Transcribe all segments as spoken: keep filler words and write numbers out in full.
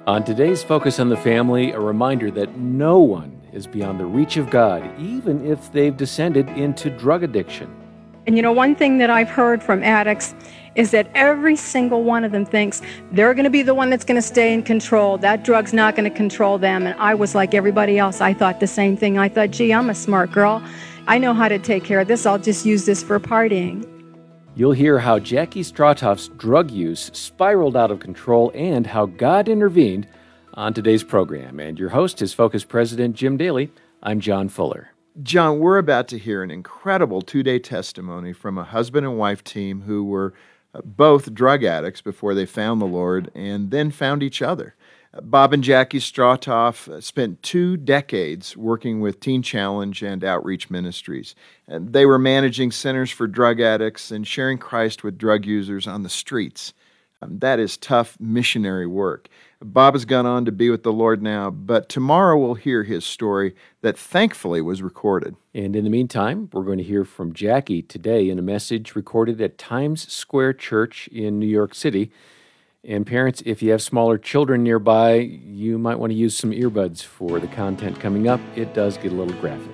On today's Focus on the Family, a reminder that no one is beyond the reach of God, even if they've descended into drug addiction. And you know, one thing that I've heard from addicts is that every single one of them thinks they're going to be the one that's going to stay in control. That drug's not going to control them. And I was like everybody else. I thought the same thing. I thought, gee, I'm a smart girl. I know how to take care of this. I'll just use this for partying. You'll hear how Jackie Strautoff's drug use spiraled out of control and how God intervened on today's program. And your host is Focus President Jim Daly. I'm John Fuller. John, we're about to hear an incredible two-day testimony from a husband and wife team who were both drug addicts before they found the Lord and then found each other. Bob and Jackie Strautoff spent two decades working with Teen Challenge and Outreach Ministries. And they were managing centers for drug addicts and sharing Christ with drug users on the streets. Um, that is tough missionary work. Bob has gone on to be with the Lord now, but tomorrow we'll hear his story that thankfully was recorded. And in the meantime, we're going to hear from Jackie today in a message recorded at Times Square Church in New York City. And parents, if you have smaller children nearby, you might want to use some earbuds for the content coming up. It does get a little graphic.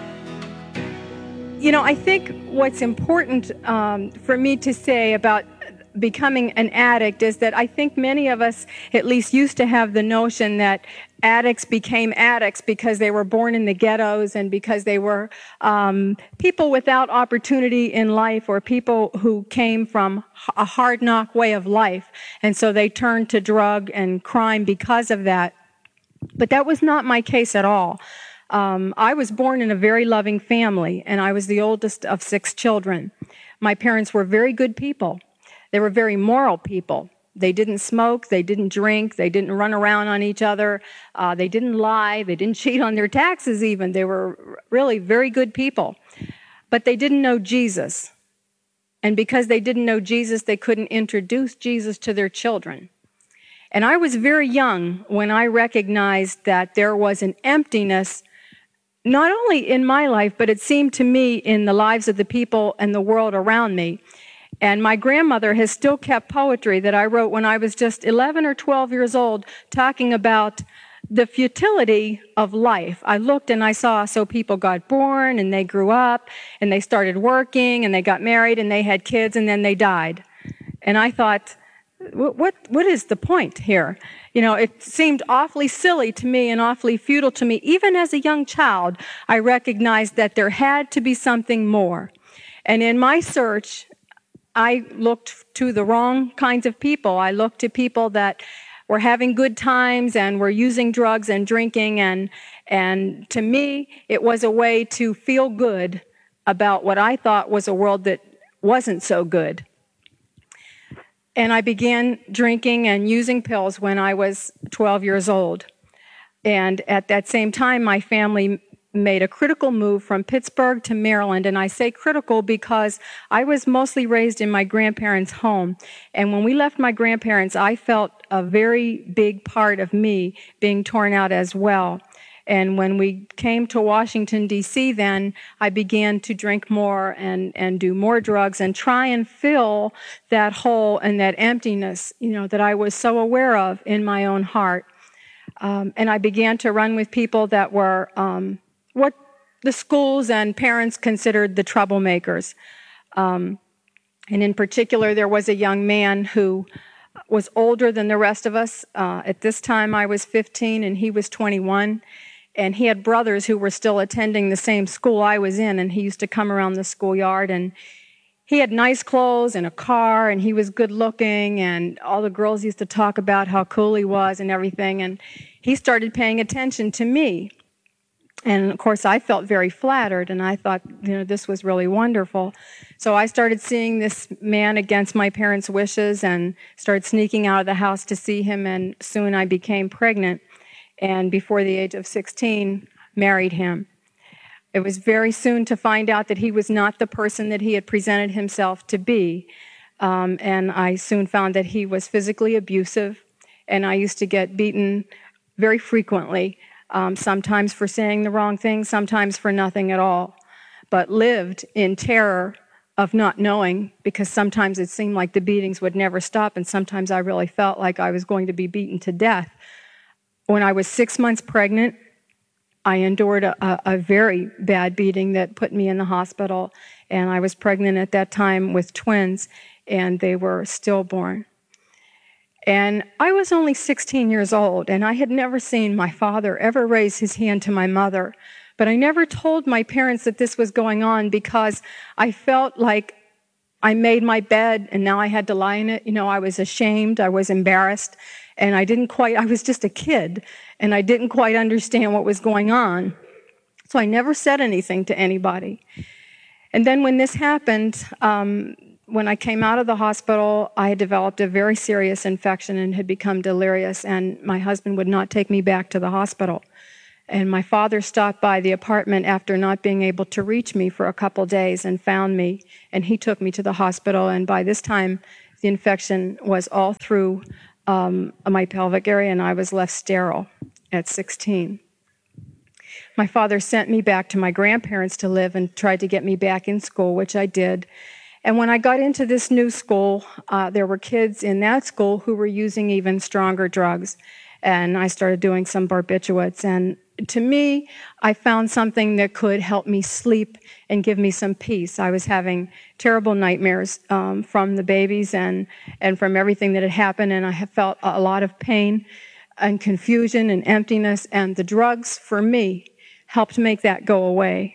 You know, I think what's important um, for me to say about becoming an addict is that I think many of us at least used to have the notion that addicts became addicts because they were born in the ghettos and because they were um, people without opportunity in life or people who came from a hard knock way of life. And so they turned to drug and crime because of that. But that was not my case at all. Um, I was born in a very loving family, and I was the oldest of six children. My parents were very good people. They were very moral people. They didn't smoke, they didn't drink, they didn't run around on each other, uh, they didn't lie, they didn't cheat on their taxes even. They were really very good people. But they didn't know Jesus. And because they didn't know Jesus, they couldn't introduce Jesus to their children. And I was very young when I recognized that there was an emptiness not only in my life, but it seemed to me in the lives of the people and the world around me. And my grandmother has still kept poetry that I wrote when I was just eleven or twelve years old, talking about the futility of life. I looked and I saw, so people got born and they grew up and they started working and they got married and they had kids and then they died. And I thought, what what, what is the point here? You know, it seemed awfully silly to me and awfully futile to me. Even as a young child, I recognized that there had to be something more. And in my search, I looked to the wrong kinds of people. I looked to people that were having good times and were using drugs and drinking. And, and to me, it was a way to feel good about what I thought was a world that wasn't so good. And I began drinking and using pills when I was twelve years old. And at that same time, my family made a critical move from Pittsburgh to Maryland. And I say critical because I was mostly raised in my grandparents' home. And when we left my grandparents, I felt a very big part of me being torn out as well. And when we came to Washington, D C, then I began to drink more and, and do more drugs and try and fill that hole and that emptiness, you know, that I was so aware of in my own heart. Um, and I began to run with people that were um, what the schools and parents considered the troublemakers. Um, and in particular, there was a young man who was older than the rest of us. Uh, at this time, I was fifteen and he was twenty-one. And he had brothers who were still attending the same school I was in, and he used to come around the schoolyard, and he had nice clothes and a car, and he was good looking, and all the girls used to talk about how cool he was and everything, and he started paying attention to me. And of course, I felt very flattered, and I thought, you know, this was really wonderful. So I started seeing this man against my parents' wishes and started sneaking out of the house to see him, and soon I became pregnant. And before the age of sixteen, married him. It was very soon to find out that he was not the person that he had presented himself to be. Um, and I soon found that he was physically abusive, and I used to get beaten very frequently, um, sometimes for saying the wrong thing, sometimes for nothing at all, but lived in terror of not knowing, because sometimes it seemed like the beatings would never stop, and sometimes I really felt like I was going to be beaten to death. When I was six months pregnant, I endured a, a, a very bad beating that put me in the hospital, and I was pregnant at that time with twins, and they were stillborn. And I was only sixteen years old, and I had never seen my father ever raise his hand to my mother. But I never told my parents that this was going on because I felt like I made my bed and now I had to lie in it. You know, I was ashamed, I was embarrassed, and I didn't quite, I was just a kid, and I didn't quite understand what was going on. So I never said anything to anybody. And then when this happened, um, when I came out of the hospital, I had developed a very serious infection and had become delirious, and my husband would not take me back to the hospital. And my father stopped by the apartment after not being able to reach me for a couple days and found me, and he took me to the hospital. And by this time, the infection was all through um, my pelvic area, and I was left sterile at sixteen. My father sent me back to my grandparents to live and tried to get me back in school, which I did. And when I got into this new school, uh, there were kids in that school who were using even stronger drugs. And I started doing some barbiturates. And to me, I found something that could help me sleep and give me some peace. I was having terrible nightmares um, from the babies and, and from everything that had happened, and I have felt a lot of pain and confusion and emptiness, and the drugs, for me, helped make that go away.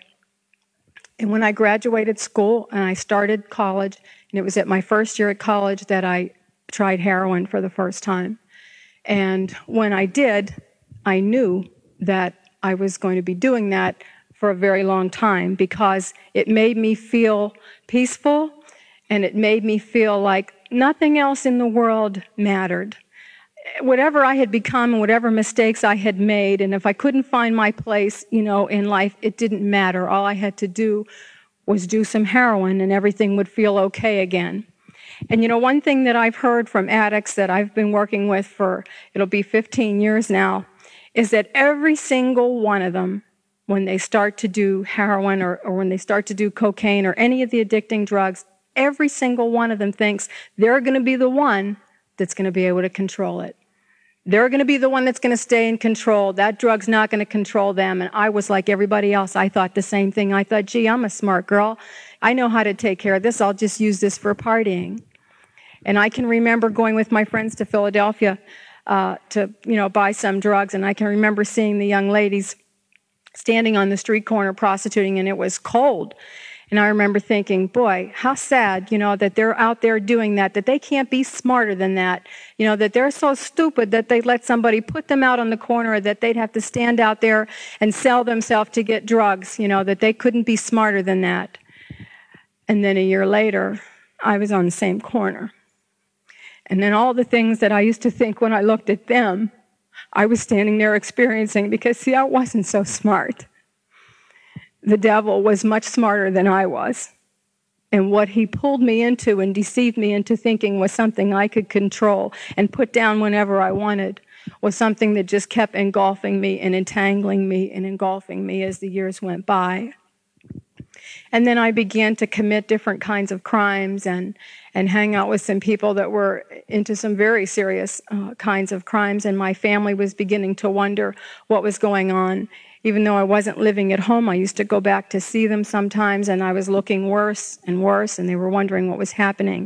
And when I graduated school and I started college, and it was at my first year at college that I tried heroin for the first time. And when I did, I knew that I was going to be doing that for a very long time because it made me feel peaceful and it made me feel like nothing else in the world mattered. Whatever I had become and whatever mistakes I had made, and if I couldn't find my place, you know, in life, it didn't matter. All I had to do was do some heroin and everything would feel okay again. And you know, one thing that I've heard from addicts that I've been working with for, it'll be fifteen years now, is that every single one of them, when they start to do heroin or, or when they start to do cocaine or any of the addicting drugs, every single one of them thinks they're going to be the one that's going to be able to control it. They're going to be the one that's going to stay in control. That drug's not going to control them. And I was like everybody else. I thought the same thing. I thought, gee, I'm a smart girl. I know how to take care of this. I'll just use this for partying. And I can remember going with my friends to Philadelphia uh, to, you know, buy some drugs. And I can remember seeing the young ladies standing on the street corner prostituting, and it was cold. And I remember thinking, boy, how sad, you know, that they're out there doing that, that they can't be smarter than that, you know, that they're so stupid that they let somebody put them out on the corner, that they'd have to stand out there and sell themselves to get drugs, you know, that they couldn't be smarter than that. And then a year later, I was on the same corner. And then all the things that I used to think when I looked at them, I was standing there experiencing, because, see, I wasn't so smart. The devil was much smarter than I was. And what he pulled me into and deceived me into thinking was something I could control and put down whenever I wanted was something that just kept engulfing me and entangling me and engulfing me as the years went by. And then I began to commit different kinds of crimes and, and hang out with some people that were into some very serious uh, kinds of crimes. And my family was beginning to wonder what was going on. Even though I wasn't living at home, I used to go back to see them sometimes, and I was looking worse and worse, and they were wondering what was happening.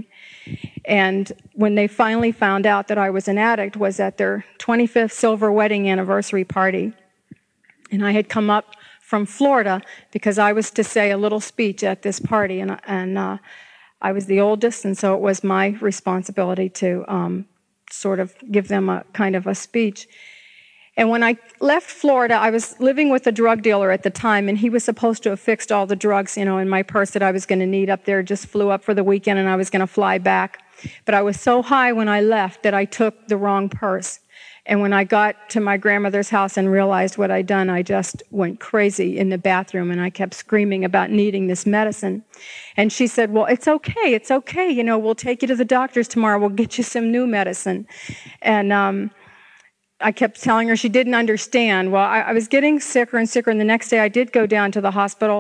And when they finally found out that I was an addict was at their twenty-fifth silver wedding anniversary party. And I had come up from Florida because I was to say a little speech at this party, and, and uh, I was the oldest, and so it was my responsibility to um, sort of give them a kind of a speech. And when I left Florida, I was living with a drug dealer at the time, and he was supposed to have fixed all the drugs, you know, in my purse that I was going to need up there. Just flew up for the weekend, and I was going to fly back. But I was so high when I left that I took the wrong purse. And when I got to my grandmother's house and realized what I'd done, I just went crazy in the bathroom, and I kept screaming about needing this medicine. And she said, well, it's okay, it's okay, you know, we'll take you to the doctor's tomorrow, we'll get you some new medicine. And um I kept telling her she didn't understand. Well, I, I was getting sicker and sicker, and the next day I did go down to the hospital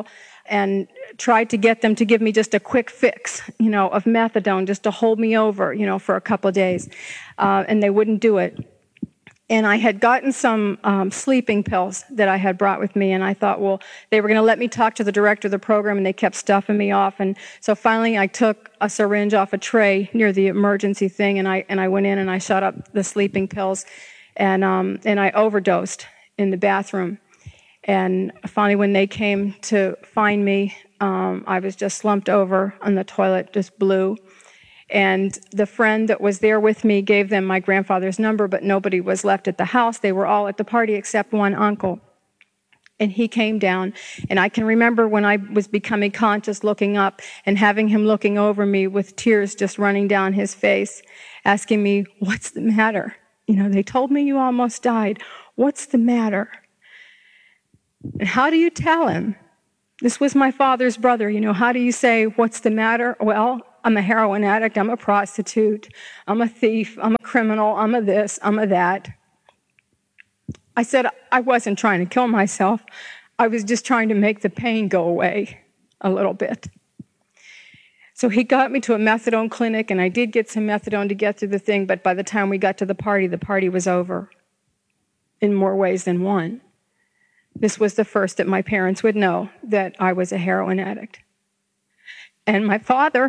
and tried to get them to give me just a quick fix, you know, of methadone just to hold me over, you know, for a couple of days. Uh, and they wouldn't do it. And I had gotten some um, sleeping pills that I had brought with me, and I thought, well, they were going to let me talk to the director of the program, and they kept stuffing me off. And so finally I took a syringe off a tray near the emergency thing, and I and I went in and I shot up the sleeping pills, and um, and I overdosed in the bathroom. And finally when they came to find me, um, I was just slumped over on the toilet, just blue. And the friend that was there with me gave them my grandfather's number, but nobody was left at the house. They were all at the party except one uncle. And he came down, and I can remember when I was becoming conscious looking up and having him looking over me with tears just running down his face, asking me, what's the matter? You know, they told me you almost died. What's the matter? And how do you tell him? This was my father's brother. You know, how do you say, what's the matter? Well, I'm a heroin addict, I'm a prostitute, I'm a thief, I'm a criminal, I'm a this, I'm a that. I said I wasn't trying to kill myself. I was just trying to make the pain go away a little bit. So he got me to a methadone clinic, and I did get some methadone to get through the thing, but by the time we got to the party, the party was over in more ways than one. This was the first that my parents would know that I was a heroin addict. And my father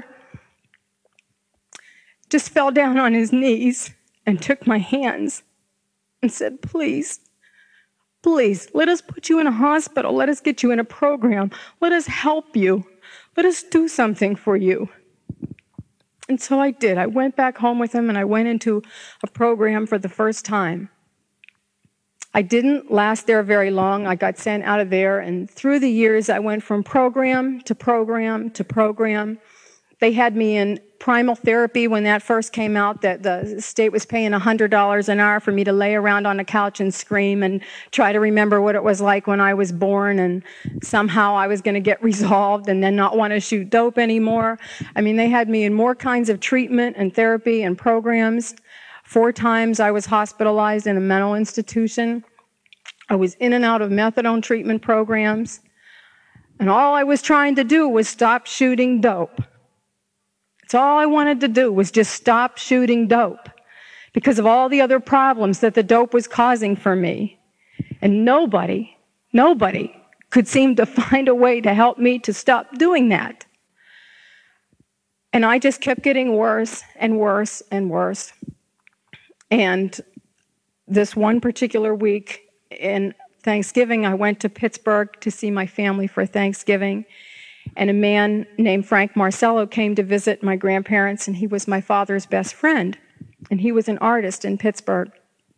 just fell down on his knees and took my hands and said, please, please, let us put you in a hospital. Let us get you in a program. Let us help you. Let us do something for you. And so I did. I went back home with him, and I went into a program for the first time. I didn't last there very long. I got sent out of there, and through the years, I went from program to program to program. They had me in primal therapy when that first came out, that the state was paying one hundred dollars an hour for me to lay around on a couch and scream and try to remember what it was like when I was born, and somehow I was going to get resolved and then not want to shoot dope anymore. I mean, they had me in more kinds of treatment and therapy and programs. Four times I was hospitalized in a mental institution. I was in and out of methadone treatment programs. And all I was trying to do was stop shooting dope. That's all I wanted to do, was just stop shooting dope because of all the other problems that the dope was causing for me. And nobody, nobody could seem to find a way to help me to stop doing that. And I just kept getting worse and worse and worse. And this one particular week in Thanksgiving, I went to Pittsburgh to see my family for Thanksgiving. And a man named Frank Marcello came to visit my grandparents, and he was my father's best friend. And he was an artist in Pittsburgh.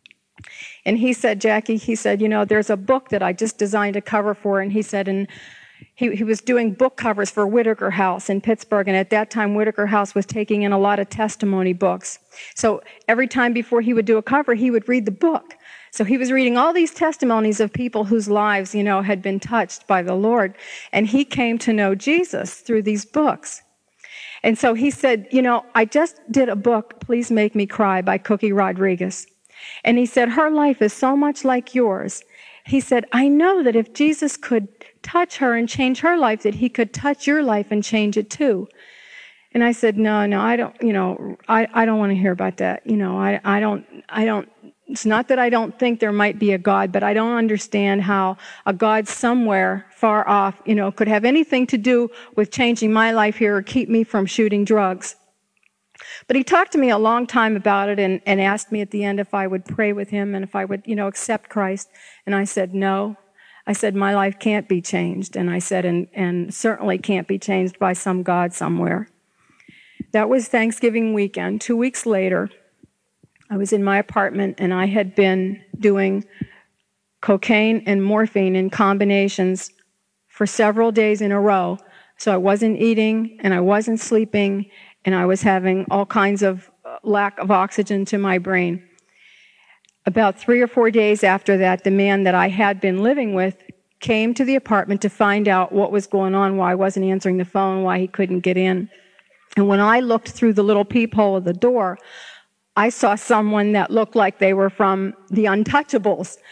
And he said, Jackie, he said, you know, there's a book that I just designed a cover for. And he said, and he, he was doing book covers for Whitaker House in Pittsburgh. And at that time, Whitaker House was taking in a lot of testimony books. So every time before he would do a cover, he would read the book. So he was reading all these testimonies of people whose lives, you know, had been touched by the Lord. And he came to know Jesus through these books. And so he said, you know, I just did a book, Please Make Me Cry, by Cookie Rodriguez. And he said, her life is so much like yours. He said, I know that if Jesus could touch her and change her life, that he could touch your life and change it too. And I said, no, no, I don't, you know, I, I don't want to hear about that. You know, I, I don't, I don't, it's not that I don't think there might be a God, but I don't understand how a God somewhere far off, you know, could have anything to do with changing my life here or keep me from shooting drugs. But he talked to me a long time about it and, and asked me at the end if I would pray with him and if I would, you know, accept Christ. And I said, no. I said, my life can't be changed. And I said, and, and certainly can't be changed by some God somewhere. That was Thanksgiving weekend. Two weeks later, I was in my apartment, and I had been doing cocaine and morphine in combinations for several days in a row. So I wasn't eating, and I wasn't sleeping, and I was having all kinds of lack of oxygen to my brain. About three or four days after that, the man that I had been living with came to the apartment to find out what was going on, why I wasn't answering the phone, why he couldn't get in. And when I looked through the little peephole of the door, I saw someone that looked like they were from the Untouchables,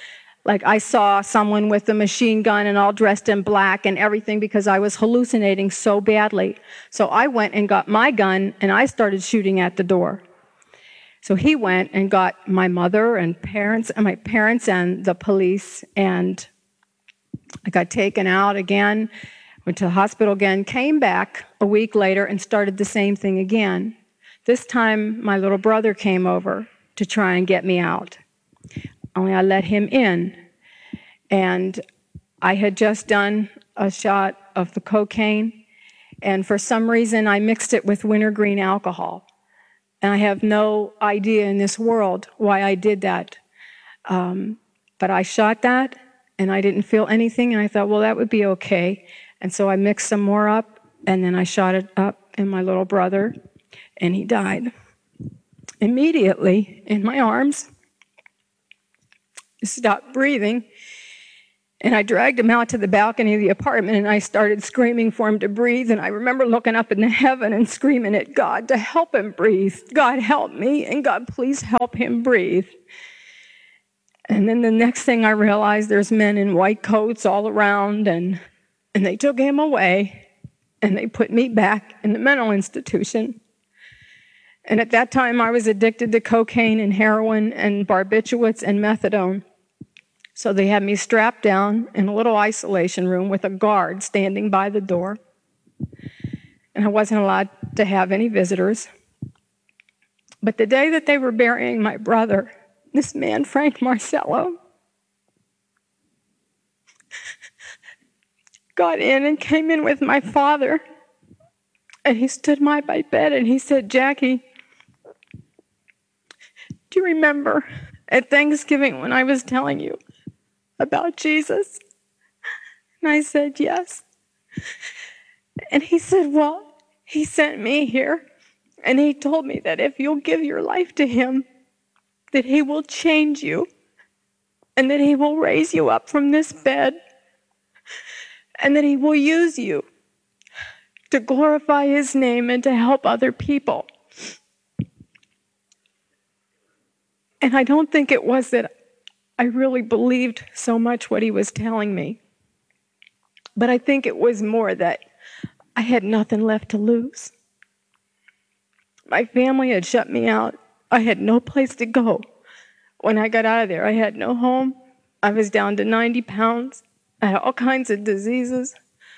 Like I saw someone with a machine gun and all dressed in black and everything because I was hallucinating so badly. So I went and got my gun and I started shooting at the door. So he went and got my mother and parents and my parents and the police, and I got taken out again, went to the hospital again, came back a week later and started the same thing again. This time my little brother came over to try and get me out. Only I let him in. And I had just done a shot of the cocaine, and for some reason I mixed it with wintergreen alcohol. And I have no idea in this world why I did that. Um, but I shot that, and I didn't feel anything, and I thought, well, that would be okay. And so I mixed some more up, and then I shot it up in my little brother, and he died. Immediately, in my arms, he stopped breathing, and I dragged him out to the balcony of the apartment, and I started screaming for him to breathe. And I remember looking up in the heaven and screaming at God to help him breathe. God, help me, and God, please help him breathe. And then the next thing I realized, there's men in white coats all around, and, and they took him away, and they put me back in the mental institution. And at that time, I was addicted to cocaine and heroin and barbiturates and methadone. So they had me strapped down in a little isolation room with a guard standing by the door. And I wasn't allowed to have any visitors. But the day that they were burying my brother, this man, Frank Marcello, got in and came in with my father. And he stood by my bed and he said, Jackie, do you remember at Thanksgiving when I was telling you about Jesus? And I said, yes. And he said, well, he sent me here, and he told me that if you'll give your life to him, that he will change you, and that he will raise you up from this bed, and that he will use you to glorify his name and to help other people. And I don't think it was that I really believed so much what he was telling me. But I think it was more that I had nothing left to lose. My family had shut me out. I had no place to go. When I got out of there, I had no home. I was down to ninety pounds. I had all kinds of diseases.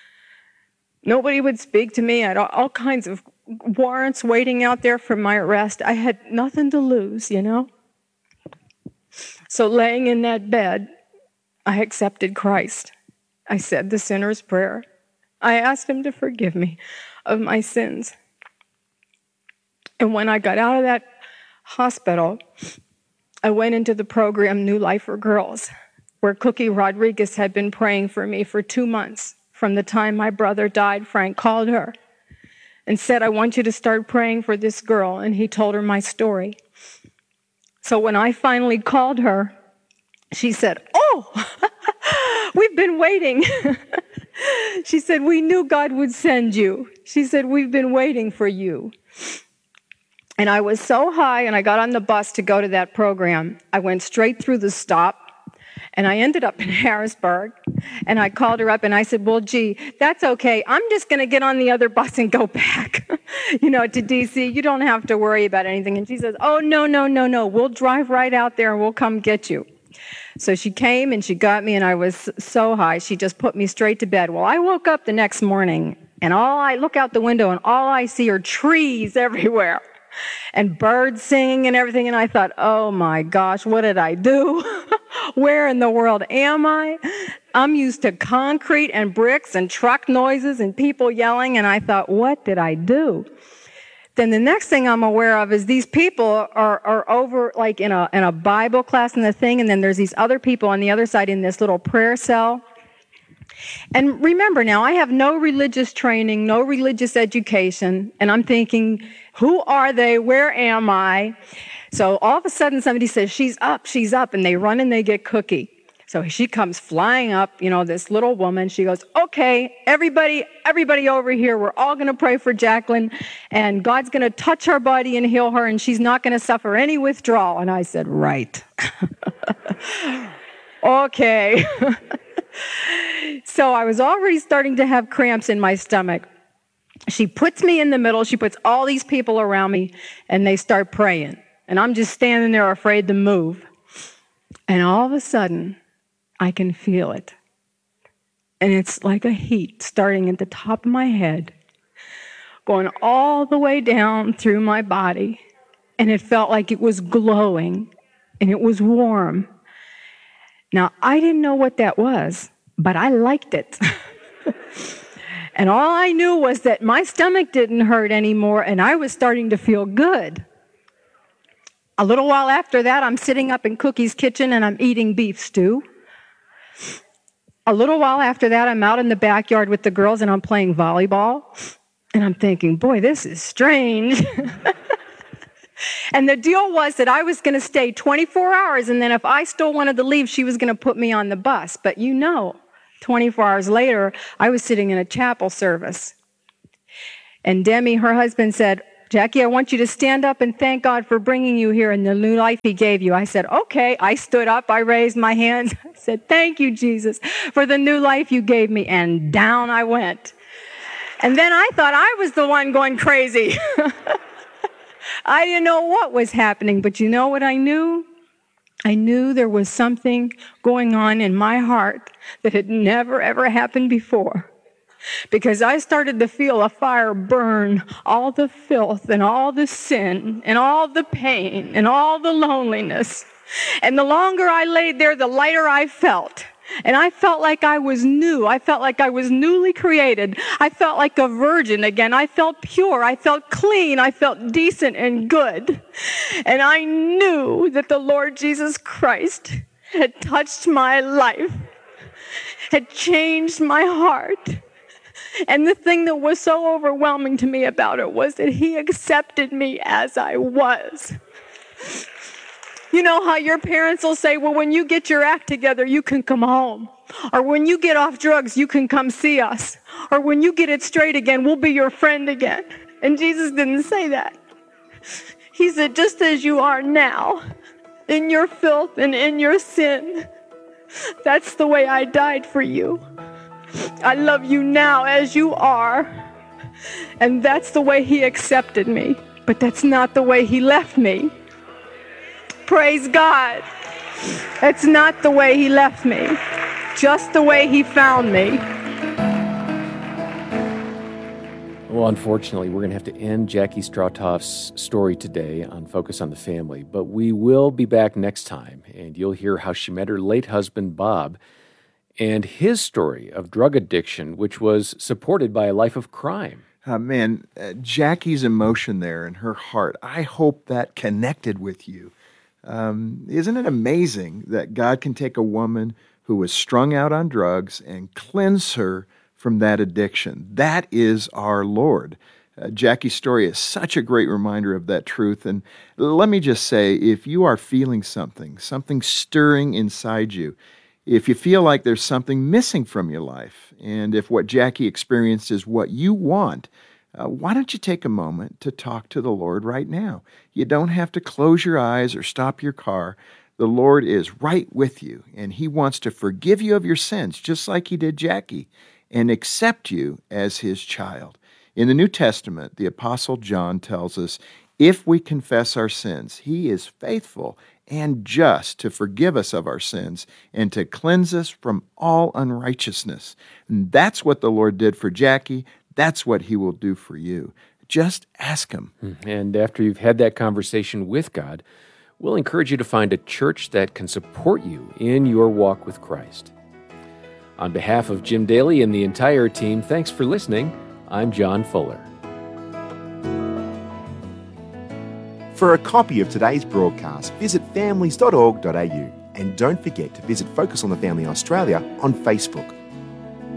Nobody would speak to me. I had all kinds of warrants waiting out there for my arrest. I had nothing to lose, you know? So laying in that bed, I accepted Christ. I said the sinner's prayer. I asked him to forgive me of my sins. And when I got out of that hospital, I went into the program New Life for Girls, where Cookie Rodriguez had been praying for me for two months. From the time my brother died, Frank called her and said, I want you to start praying for this girl. And he told her my story. So when I finally called her, she said, oh, we've been waiting. She said, we knew God would send you. She said, we've been waiting for you. And I was so high, and I got on the bus to go to that program. I went straight through the stop, and I ended up in Harrisburg. And I called her up, and I said, well, gee, that's okay. I'm just going to get on the other bus and go back, you know, to D C. You don't have to worry about anything. And she says, oh, no, no, no, no. We'll drive right out there, and we'll come get you. So she came, and she got me, and I was so high. She just put me straight to bed. Well, I woke up the next morning, and all I look out the window, and all I see are trees everywhere. And birds singing and everything, and I thought, oh my gosh, what did I do? Where in the world am I? I'm used to concrete and bricks and truck noises and people yelling, and I thought, what did I do? Then the next thing I'm aware of is these people are, are over like in a, in a Bible class and the thing, and then there's these other people on the other side in this little prayer cell. And remember now, I have no religious training, no religious education, and I'm thinking, who are they? Where am I? So all of a sudden somebody says, she's up, she's up, and they run and they get Cookie. So she comes flying up, you know, this little woman. She goes, okay, everybody, everybody over here, we're all going to pray for Jacqueline, and God's going to touch her body and heal her, and she's not going to suffer any withdrawal. And I said, right. Okay. So I was already starting to have cramps in my stomach. She puts me in the middle. She puts all these people around me, and they start praying. And I'm just standing there afraid to move. And all of a sudden, I can feel it. And it's like a heat starting at the top of my head, going all the way down through my body. And it felt like it was glowing, and it was warm. Now, I didn't know what that was, but I liked it. And all I knew was that my stomach didn't hurt anymore, and I was starting to feel good. A little while after that, I'm sitting up in Cookie's kitchen, and I'm eating beef stew. A little while after that, I'm out in the backyard with the girls, and I'm playing volleyball. And I'm thinking, boy, this is strange. And the deal was that I was going to stay twenty-four hours, and then if I still wanted to leave, she was going to put me on the bus. But you know, twenty-four hours later, I was sitting in a chapel service. And Demi, her husband, said, Jackie, I want you to stand up and thank God for bringing you here and the new life he gave you. I said, okay. I stood up. I raised my hands. I said, thank you, Jesus, for the new life you gave me. And down I went. And then I thought I was the one going crazy. I didn't know what was happening, but you know what I knew? I knew there was something going on in my heart that had never, ever happened before. Because I started to feel a fire burn all the filth and all the sin and all the pain and all the loneliness. And the longer I laid there, the lighter I felt. And I felt like I was new. I felt like I was newly created. I felt like a virgin again. I felt pure. I felt clean. I felt decent and good. And I knew that the Lord Jesus Christ had touched my life, had changed my heart. And the thing that was so overwhelming to me about it was that he accepted me as I was. You know how your parents will say, well, when you get your act together, you can come home. Or when you get off drugs, you can come see us. Or when you get it straight again, we'll be your friend again. And Jesus didn't say that. He said, just as you are now, in your filth and in your sin, that's the way I died for you. I love you now as you are. And that's the way he accepted me. But that's not the way he left me. Praise God. That's not the way he left me. Just the way he found me. Well, unfortunately, we're going to have to end Jackie Strautoff's story today on Focus on the Family, but we will be back next time, and you'll hear how she met her late husband, Bob, and his story of drug addiction, which was supported by a life of crime. Uh, man, uh, Jackie's emotion there in her heart, I hope that connected with you. Um, isn't it amazing that God can take a woman who was strung out on drugs and cleanse her from that addiction? That is our Lord. Uh, Jackie's story is such a great reminder of that truth. And let me just say, if you are feeling something, something stirring inside you, if you feel like there's something missing from your life, and if what Jackie experienced is what you want, uh, why don't you take a moment to talk to the Lord right now? You don't have to close your eyes or stop your car. The Lord is right with you, and he wants to forgive you of your sins, just like he did Jackie, and accept you as his child. In the New Testament, the Apostle John tells us, if we confess our sins, he is faithful and just to forgive us of our sins and to cleanse us from all unrighteousness. And that's what the Lord did for Jackie. That's what he will do for you. Just ask him. And after you've had that conversation with God, we'll encourage you to find a church that can support you in your walk with Christ. On behalf of Jim Daly and the entire team, thanks for listening. I'm John Fuller. For a copy of today's broadcast, visit families dot org dot a u. And don't forget to visit Focus on the Family Australia on Facebook.